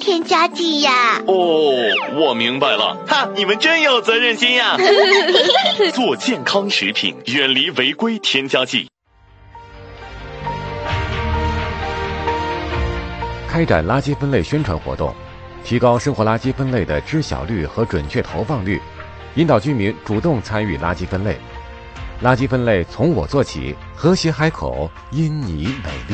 添加剂呀。 哦，我明白了，你们真有责任心呀！做健康食品，远离违规添加剂。 开展垃圾分类宣传活动，提高生活垃圾分类的知晓率和准确投放率，引导居民主动参与垃圾分类。垃圾分类从我做起，和谐海口因你美丽。